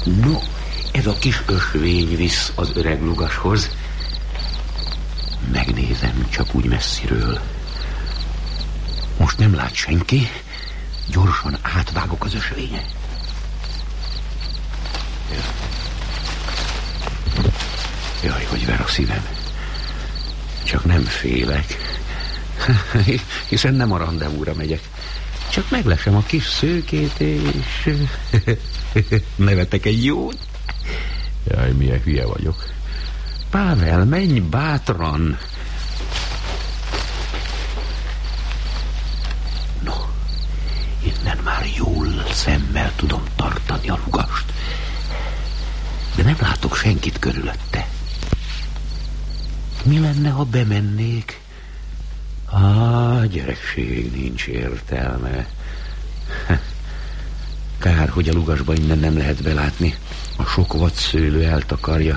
No, ez a kis ösvény visz az öreg lugashoz. Megnézem csak úgy messziről. Most nem lát senki, gyorsan átvágok az ösvénye. Jaj, hogy ver a szívem. Csak nem félek, hiszen nem a randevúra megyek. Csak meglesem a kis szőkét, és nevetek egy jót. Jaj, milyen hülye vagyok. Pável, menj bátran. No, innen már jól szemmel tudom tartani a lugast. De nem látok senkit körülötte. Mi lenne, ha bemennék? Gyerekség, nincs értelme. Kár, hogy a lugasba innen nem lehet belátni. A sok vadszőlő eltakarja.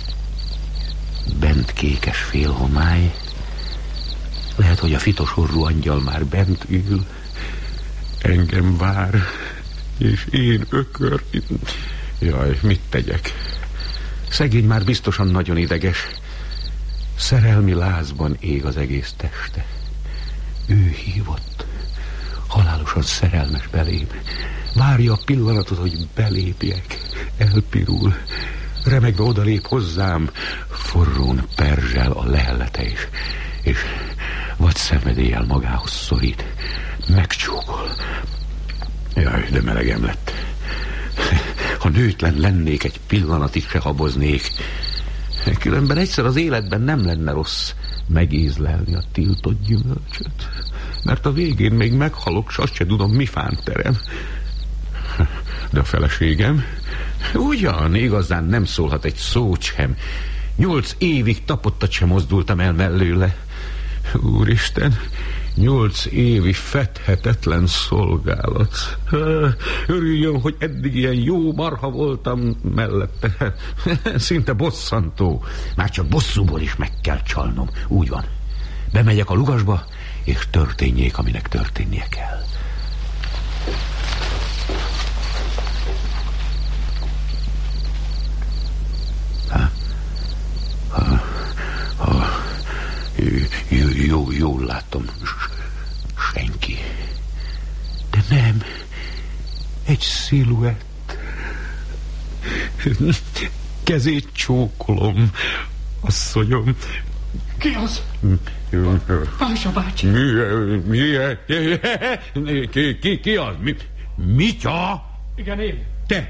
Bent kékes félhomály. Lehet, hogy a fitos orrú angyal már bent ül. Engem vár. És én ökör. Jaj, mit tegyek? Szegény már biztosan nagyon ideges. Szerelmi lázban ég az egész teste. Ő hívott. Halálosan szerelmes belém. Várja a pillanatot, hogy belépjek. Elpirul. Remegve odalép hozzám. Forrón perzsel a lellete is. És vad szenvedéllyel magához szorít. Megcsókol. Jaj, de melegem lett. Ha nőtlen lennék, egy pillanatig se haboznék. Különben egyszer az életben nem lenne rossz megízlelni a tiltott gyümölcsöt. Mert a végén még meghalok, s azt se tudom, mi fán terem. De a feleségem ugyan igazán nem szólhat egy szót sem. 8 évig tapottat sem mozdultam el mellőle. Úristen, 8 évi fedhetetlen szolgálat. Örüljön, hogy eddig ilyen jó marha voltam mellette. Szinte bosszantó. Már csak bosszúból is meg kell csalnom. Úgy van. Bemegyek a lugasba, és történjék, aminek történnie kell. Jól látom. Senki. De nem. Egy sziluett. Kezét csókolom. Asszonyom. Ki az? Pása bácsi. Ki az? Mitya? Igen, én.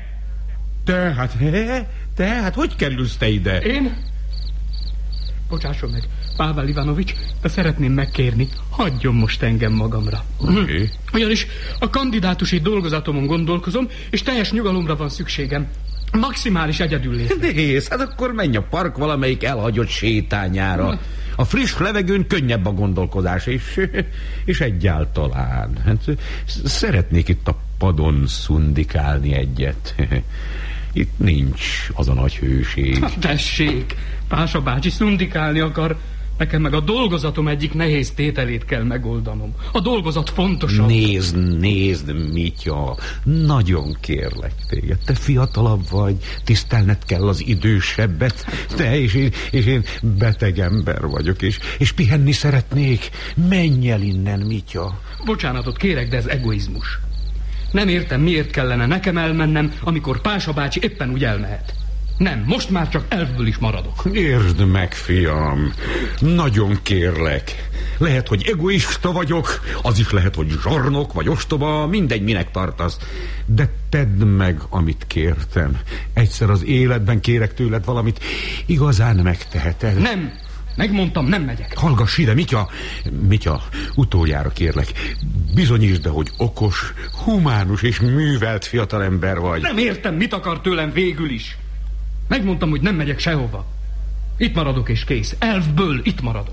Hát hogy kerülsz te ide? Én? Bocsásson meg, Pável Ivanovics, de szeretném megkérni, hagyjon most engem magamra. Okay. Ugyanis a kandidátusi dolgozatomon gondolkozom, és teljes nyugalomra van szükségem. Maximális egyedüllét. Nézd, hát akkor menj a park valamelyik elhagyott sétányára. A friss levegőn könnyebb a gondolkodás, és egyáltalán. Hát, szeretnék itt a padon szundikálni egyet. Itt nincs az a nagy hőség. Tessék, Pása bácsi szundikálni akar. Nekem meg a dolgozatom egyik nehéz tételét kell megoldanom. A dolgozat fontosabb. Nézd, Mitya, nagyon kérlek téged. Te fiatalabb vagy, tisztelned kell az idősebbet. Te és én beteg ember vagyok, és pihenni szeretnék. Menj el innen, Mitya. Bocsánatot kérek, de ez egoizmus. Nem értem, miért kellene nekem elmennem, amikor Pása bácsi éppen úgy elmehet. Nem, most már csak elfből is maradok. Értsd meg, fiam, nagyon kérlek. Lehet, hogy egoista vagyok, az is lehet, hogy zsarnok vagy ostoba, mindegy, minek tartasz. De tedd meg, amit kértem. Egyszer az életben kérek tőled valamit, igazán megteheted. Nem, megmondtam, nem megyek. Hallgass ide, Mitya, utoljára kérlek. Bizonyítsd be, hogy okos, humánus és művelt fiatalember vagy. Nem értem, mit akar tőlem végül is. Megmondtam, hogy nem megyek sehova. Itt maradok és kész. Elfből itt maradok.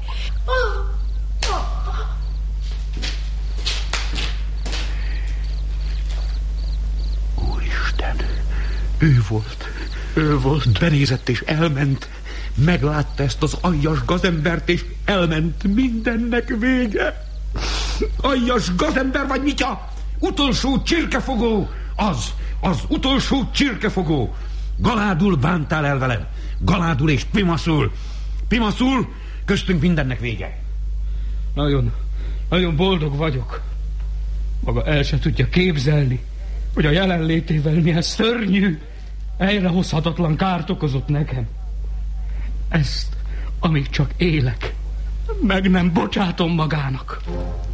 Úristen, ő volt. Benézett és elment. Meglátta ezt az aljas gazembert, és elment. Mindennek vége. Aljas gazember vagy, Mitya? Utolsó csirkefogó. Az utolsó csirkefogó. Galádul bántál el velem. Galádul és pimaszul. Pimaszul, köztünk mindennek vége. Nagyon boldog vagyok. Maga el se tudja képzelni, hogy a jelenlétével milyen szörnyű, helyrehozhatatlan kárt okozott nekem. Ezt, amíg csak élek, meg nem bocsátom magának.